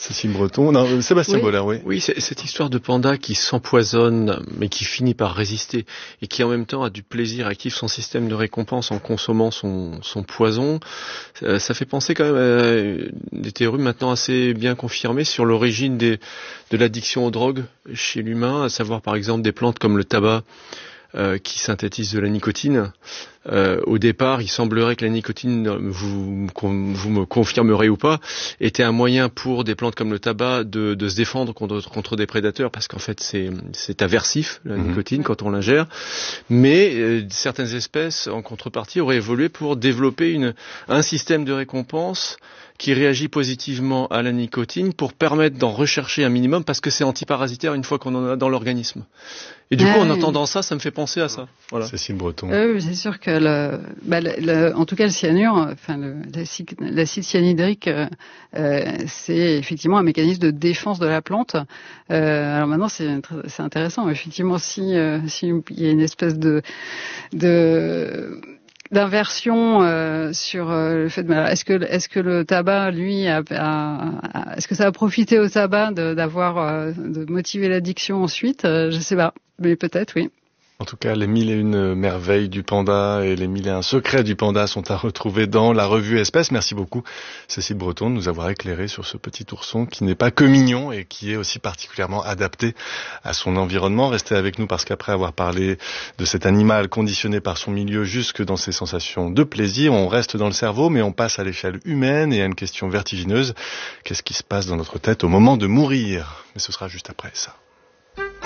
Cécile Breton. Non, Sébastien Boller, oui. Oui, c'est cette histoire de panda qui s'empoisonne, mais qui finit par résister, et qui en même temps a du plaisir, active son système de récompense en consommant son poison. Ça fait penser quand même à des théories maintenant assez bien confirmées sur l'origine de l'addiction aux drogues chez l'humain, à savoir par exemple des plantes comme le tabac, qui synthétisent de la nicotine. Au départ, il semblerait que la nicotine, vous me confirmerez ou pas, était un moyen pour des plantes comme le tabac de se défendre contre des prédateurs, parce qu'en fait c'est aversif, la nicotine, quand on l'ingère. Mais certaines espèces, en contrepartie, auraient évolué pour développer un système de récompense qui réagit positivement à la nicotine pour permettre d'en rechercher un minimum, parce que c'est antiparasitaire une fois qu'on en a dans l'organisme. Et du coup, en entendant ça me fait penser à ça. Voilà. Cécile Breton. C'est sûr que en tout cas le cyanure, enfin l'acide cyanhydrique, c'est effectivement un mécanisme de défense de la plante. Alors maintenant, c'est intéressant. Effectivement, si il y a une espèce d'inversion sur le fait de est-ce que le tabac lui est-ce que ça a profité au tabac de motiver l'addiction ensuite, je sais pas, mais peut-être oui. En tout cas, les 1001 merveilles du panda et les 1001 secrets du panda sont à retrouver dans la revue Espèces. Merci beaucoup, Cécile Breton, de nous avoir éclairé sur ce petit ourson qui n'est pas que mignon et qui est aussi particulièrement adapté à son environnement. Restez avec nous parce qu'après avoir parlé de cet animal conditionné par son milieu jusque dans ses sensations de plaisir, on reste dans le cerveau, mais on passe à l'échelle humaine et à une question vertigineuse. Qu'est-ce qui se passe dans notre tête au moment de mourir? Mais ce sera juste après ça.